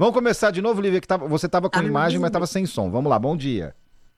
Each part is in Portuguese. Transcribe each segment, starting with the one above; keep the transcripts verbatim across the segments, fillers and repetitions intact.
Vamos começar de novo, Lívia, que tava, você estava com Tá me imagem, mas estava ouvindo? sem som. Vamos lá, bom dia.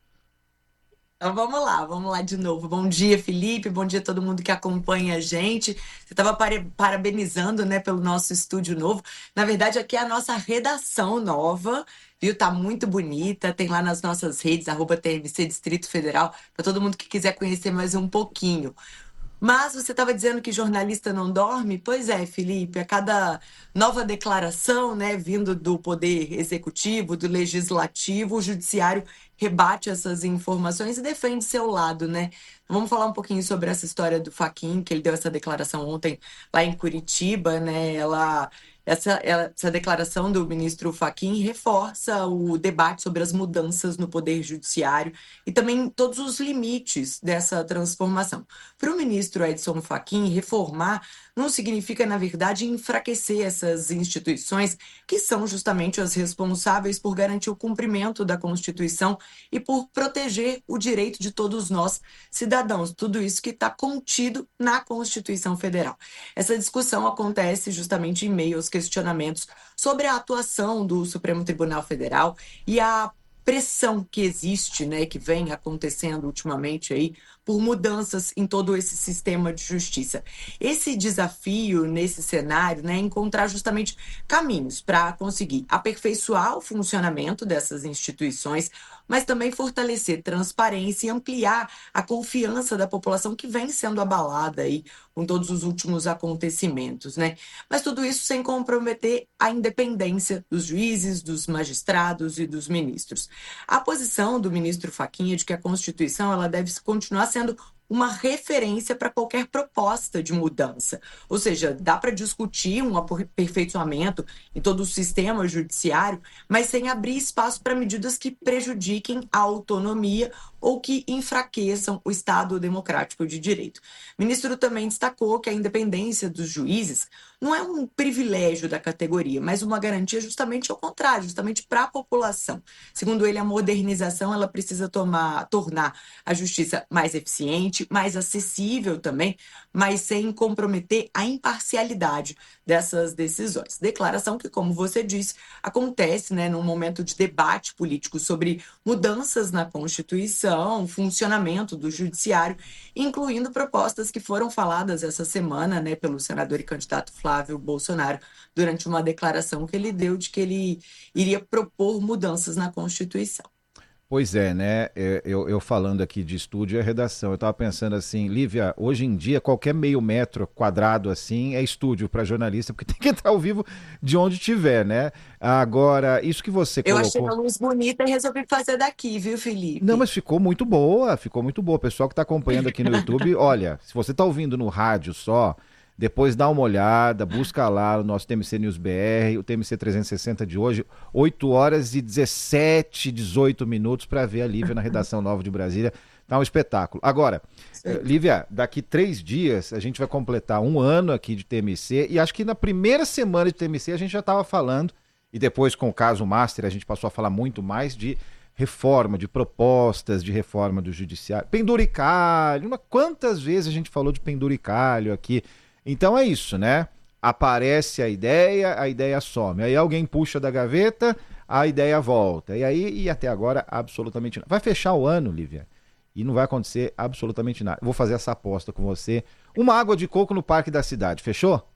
Então vamos lá, vamos lá de novo. Bom dia, Felipe. Bom dia a todo mundo que acompanha a gente. Você estava parabenizando, né, pelo nosso estúdio novo. Na verdade, aqui é a nossa redação nova, viu? Tá muito bonita. Tem lá nas nossas redes, arroba T M C Distrito Federal, para todo mundo que quiser conhecer mais um pouquinho. Mas você estava dizendo que jornalista não dorme? Pois é, Felipe, a cada nova declaração, né, vindo do poder executivo, do legislativo, o judiciário rebate essas informações e defende seu lado, né? Vamos falar um pouquinho sobre essa história do Fachin, que ele deu essa declaração ontem lá em Curitiba, né? Ela essa, ela- essa declaração do ministro Fachin reforça o debate sobre as mudanças no poder judiciário e também todos os limites dessa transformação. Para o ministro Edson Fachin, reformar não significa, na verdade, enfraquecer essas instituições que são justamente as responsáveis por garantir o cumprimento da Constituição e por proteger o direito de todos nós, cidadãos. Tudo isso que está contido na Constituição Federal. Essa discussão acontece justamente em meio aos questionamentos sobre a atuação do Supremo Tribunal Federal e a pressão que existe, né, que vem acontecendo ultimamente aí por mudanças em todo esse sistema de justiça. Esse desafio nesse cenário, né, é encontrar justamente caminhos para conseguir aperfeiçoar o funcionamento dessas instituições, mas também fortalecer transparência e ampliar a confiança da população que vem sendo abalada aí com todos os últimos acontecimentos, né? Mas tudo isso sem comprometer a independência dos juízes, dos magistrados e dos ministros. A posição do ministro Fachin é de que a Constituição ela deve continuar sendo uma referência para qualquer proposta de mudança. Ou seja, dá para discutir um aperfeiçoamento em todo o sistema judiciário, mas sem abrir espaço para medidas que prejudiquem a autonomia ou que enfraqueçam o Estado democrático de direito. O ministro também destacou que a independência dos juízes não é um privilégio da categoria, mas uma garantia justamente ao contrário, justamente para a população. Segundo ele, a modernização ela precisa tomar, tornar a justiça mais eficiente, mais acessível também, mas sem comprometer a imparcialidade dessas decisões. Declaração que, como você disse, acontece, né, num momento de debate político sobre mudanças na Constituição, funcionamento do judiciário, incluindo propostas que foram faladas essa semana, né, pelo senador e candidato Flávio Bolsonaro, durante uma declaração que ele deu de que ele iria propor mudanças na Constituição. Pois é, né? É, Eu, eu falando aqui de estúdio é redação. Eu estava pensando assim, Lívia, hoje em dia qualquer meio metro quadrado assim é estúdio para jornalista, porque tem que estar ao vivo de onde tiver, né? Agora, isso que você Eu achei a colocou. luz bonita e resolvi fazer daqui, viu, Não, Felipe? mas ficou muito boa, ficou muito boa. O pessoal que está acompanhando aqui no YouTube, olha, se você está ouvindo no rádio só, depois dá uma olhada, busca lá o nosso T M C News B R, o T M C trezentos e sessenta de hoje, oito horas e dezessete, dezoito minutos para ver a Lívia na redação nova de Brasília. Tá um espetáculo. Agora, eh, Lívia, daqui três dias a gente vai completar um ano aqui de T M C e acho que na primeira semana de T M C a gente já estava falando, e depois com o caso Master a gente passou a falar muito mais de reforma, de propostas de reforma do judiciário, penduricalho, uma, quantas vezes a gente falou de penduricalho aqui. Então é isso, né? Aparece a ideia, a ideia some. Aí alguém puxa da gaveta, a ideia volta. E aí, e até agora, absolutamente nada. Vai fechar o ano, Lívia, e não vai acontecer absolutamente nada. Eu vou fazer essa aposta com você. Uma água de coco no Parque da Cidade, fechou?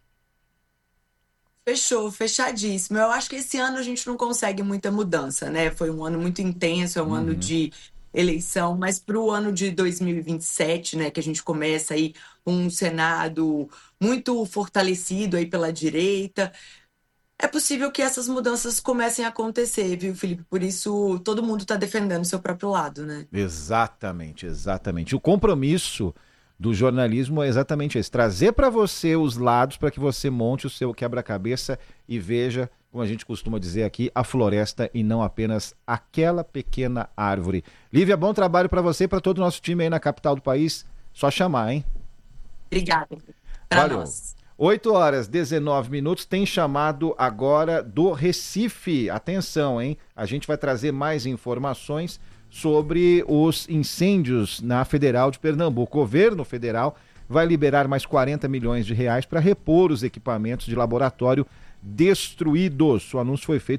Fechou, fechadíssimo. Eu acho que esse ano a gente não consegue muita mudança, né? Foi um ano muito intenso, é um ano Uhum. de eleição, mas para o ano de dois mil e vinte e sete, né, que a gente começa aí com um Senado muito fortalecido aí pela direita, é possível que essas mudanças comecem a acontecer, viu, Felipe? Por isso, todo mundo está defendendo o seu próprio lado, né? Exatamente, exatamente. O compromisso do jornalismo é exatamente esse: trazer para você os lados para que você monte o seu quebra-cabeça e veja, como a gente costuma dizer aqui, a floresta e não apenas aquela pequena árvore. Lívia, bom trabalho para você e para todo o nosso time aí na capital do país. Só chamar, hein? Obrigada. Para Valeu. nós. oito horas, dezenove minutos, tem chamado agora do Recife. Atenção, hein? A gente vai trazer mais informações sobre os incêndios na Federal de Pernambuco. O governo federal vai liberar mais quarenta milhões de reais para repor os equipamentos de laboratório destruídos. O anúncio foi feito